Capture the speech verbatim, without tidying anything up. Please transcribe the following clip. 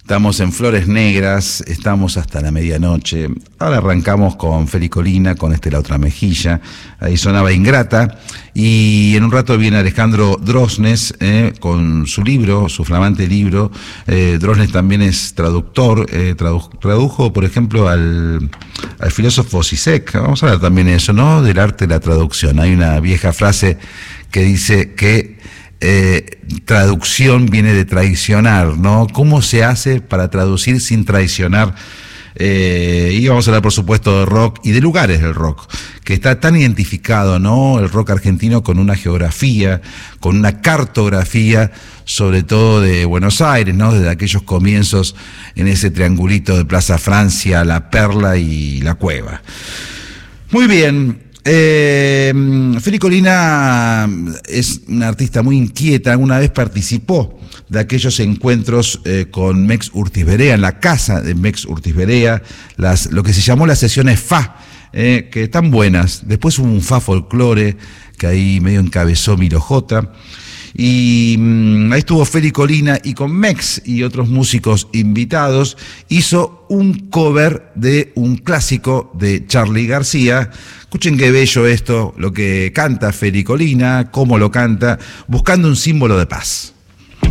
Estamos en Flores Negras, estamos hasta la medianoche. Ahora arrancamos con Feli Colina, con este La Otra Mejilla. Ahí sonaba Ingrata. Y en un rato viene Alejandro Drosnes eh, con su libro, su flamante libro. Eh, Drosnes también es traductor. Eh, tradu tradujo, por ejemplo, al, al filósofo Zizek. Vamos a hablar también de eso, ¿no? Del arte de la traducción. Hay una vieja frase que dice que Eh, traducción viene de traicionar, ¿no? ¿Cómo se hace para traducir sin traicionar? Eh, y vamos a hablar, por supuesto, de rock y de lugares del rock, que está tan identificado, ¿no? El rock argentino con una geografía, con una cartografía, sobre todo de Buenos Aires, ¿no? Desde aquellos comienzos en ese triangulito de Plaza Francia, La Perla y La Cueva. Muy bien. Eh, Feli Colina es una artista muy inquieta. Alguna vez participó de aquellos encuentros eh, con Mex Urtiz Berea, en la casa de Mex Urtiz Berea, las, lo que se llamó las sesiones Fa, eh, que están buenas. Después hubo un Fa Folklore, que ahí medio encabezó Milo J. Y mmm, ahí estuvo Feli Colina, y con Mex y otros músicos invitados hizo un cover de un clásico de Charly García. Escuchen qué bello esto, lo que canta Feli Colina, cómo lo canta, Buscando un símbolo de paz.